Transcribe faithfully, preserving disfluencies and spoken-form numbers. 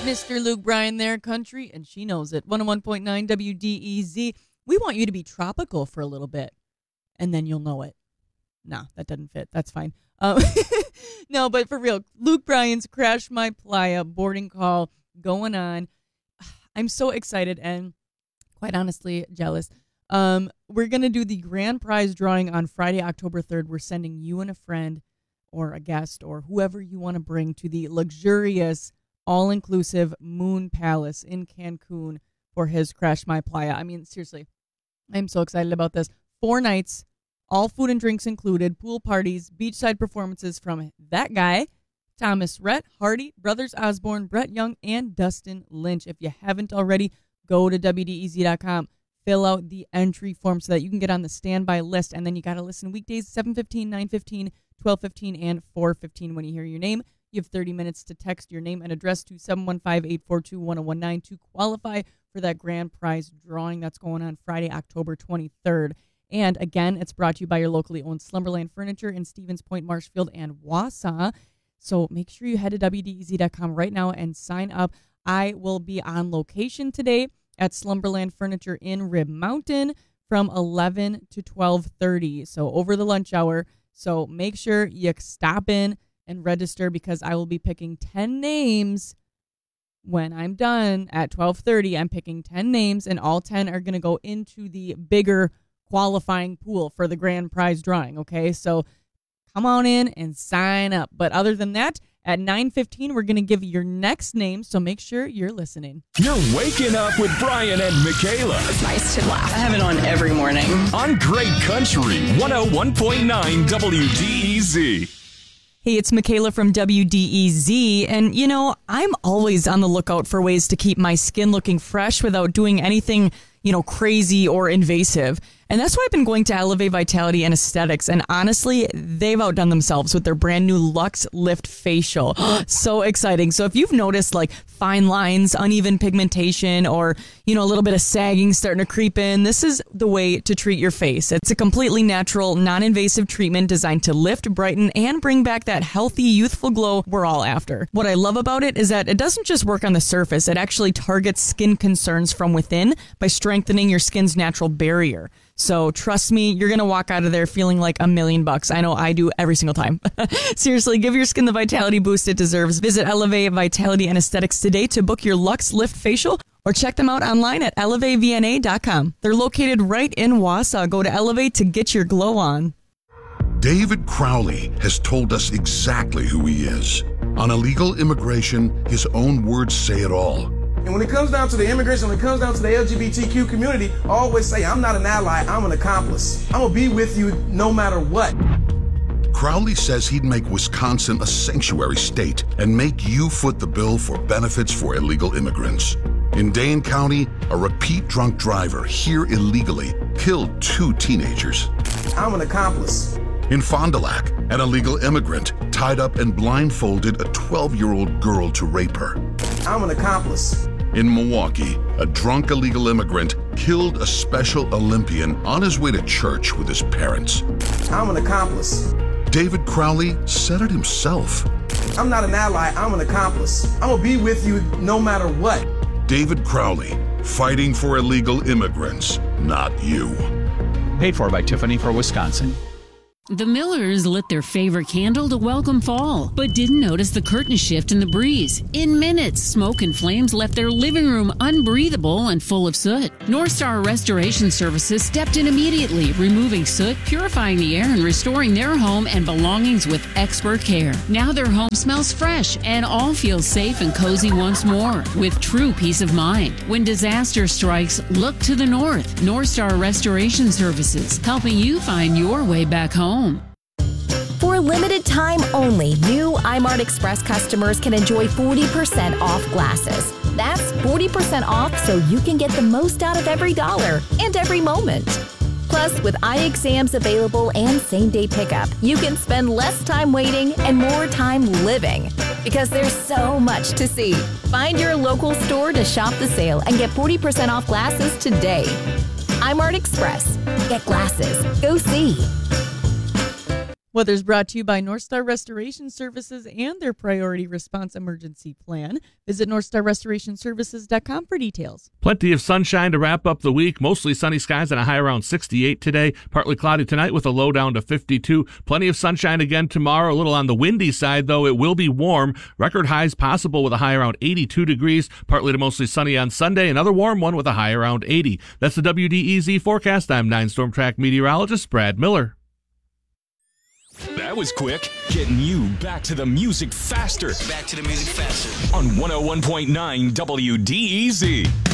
Mister Luke Bryan there, country, and she knows it. one oh one point nine W D E Z. We want you to be tropical for a little bit, and then you'll know it. No, that doesn't fit. That's fine. Um, no, but for real, Luke Bryan's Crash My Playa boarding call going on. I'm so excited and quite honestly jealous. Um, we're going to do the grand prize drawing on Friday, October third. We're sending you and a friend or a guest or whoever you want to bring to the luxurious, all-inclusive Moon Palace in Cancun for his Crash My Playa. I mean, seriously, I'm so excited about this. Four nights, all food and drinks included, pool parties, beachside performances from that guy, Thomas Rhett, Hardy, Brothers Osborne, Brett Young, and Dustin Lynch. If you haven't already, go to W D E Z dot com. Fill out the entry form so that you can get on the standby list. And then you got to listen weekdays, seven fifteen, nine fifteen, twelve fifteen, and four fifteen. When you hear your name, you have thirty minutes to text your name and address to seven one five, eight four two, one oh one nine to qualify for that grand prize drawing that's going on Friday, October twenty-third. And again, it's brought to you by your locally owned Slumberland Furniture in Stevens Point, Marshfield, and Wausau. So make sure you head to W D E Z dot com right now and sign up. I will be on location today at Slumberland Furniture in Rib Mountain from eleven to twelve thirty, so over the lunch hour. So make sure you stop in and register because I will be picking ten names when I'm done at twelve thirty. I'm picking ten names, and all ten are going to go into the bigger qualifying pool for the grand prize drawing, okay? So come on in and sign up. But other than that, at nine fifteen, we're going to give you your next name, so make sure you're listening. You're waking up with Brian and Michaela. It's nice to laugh. I have it on every morning. On Great Country, one oh one point nine W D E Z. Hey, it's Michaela from W D E Z, and you know, I'm always on the lookout for ways to keep my skin looking fresh without doing anything, you know, crazy or invasive. And that's why I've been going to Elevate Vitality and Aesthetics. And honestly, they've outdone themselves with their brand new Luxe Lift Facial. So exciting. So if you've noticed like fine lines, uneven pigmentation, or, you know, a little bit of sagging starting to creep in, this is the way to treat your face. It's a completely natural, non-invasive treatment designed to lift, brighten, and bring back that healthy, youthful glow we're all after. What I love about it is that it doesn't just work on the surface. It actually targets skin concerns from within by strengthening your skin's natural barrier. So trust me, you're going to walk out of there feeling like a million bucks. I know I do every single time. Seriously, give your skin the vitality boost it deserves. Visit Elevate Vitality and Aesthetics today to book your Luxe Lift Facial or check them out online at elevate v n a dot com. They're located right in Wausau. Go to Elevate to get your glow on. David Crowley has told us exactly who he is. On illegal immigration, his own words say it all. And when it comes down to the immigration, when it comes down to the L G B T Q community, I always say, I'm not an ally, I'm an accomplice. I'm going to be with you no matter what. Crowley says he'd make Wisconsin a sanctuary state and make you foot the bill for benefits for illegal immigrants. In Dane County, a repeat drunk driver here illegally killed two teenagers. I'm an accomplice. In Fond du Lac, an illegal immigrant tied up and blindfolded a twelve-year-old girl to rape her. I'm an accomplice. In Milwaukee, a drunk illegal immigrant killed a Special Olympian on his way to church with his parents. I'm an accomplice. David Crowley said it himself. I'm not an ally, I'm an accomplice. I'm gonna be with you no matter what. David Crowley, fighting for illegal immigrants, not you. Paid for by Tiffany for Wisconsin. The Millers lit their favorite candle to welcome fall, but didn't notice the curtain shift in the breeze. In minutes, smoke and flames left their living room unbreathable and full of soot. North Star Restoration Services stepped in immediately, removing soot, purifying the air, and restoring their home and belongings with expert care. Now their home smells fresh, and all feel safe and cozy once more, with true peace of mind. When disaster strikes, look to the north. North Star Restoration Services, helping you find your way back home. For a limited time only, new iMart Express customers can enjoy forty percent off glasses. That's forty percent off so you can get the most out of every dollar and every moment. Plus, with eye exams available and same-day pickup, you can spend less time waiting and more time living. Because there's so much to see. Find your local store to shop the sale and get forty percent off glasses today. iMart Express. Get glasses. Go see. Weather's brought to you by North Star Restoration Services and their Priority Response Emergency Plan. Visit north star restoration services dot com for details. Plenty of sunshine to wrap up the week. Mostly sunny skies and a high around sixty-eight today. Partly cloudy tonight with a low down to fifty-two. Plenty of sunshine again tomorrow. A little on the windy side, though. It will be warm. Record highs possible with a high around eighty-two degrees. Partly to mostly sunny on Sunday. Another warm one with a high around eighty. That's the W D E Z forecast. I'm nine Storm Track meteorologist Brad Miller. That was quick. Getting you back to the music faster. Back to the music faster. On one oh one point nine W D E Z.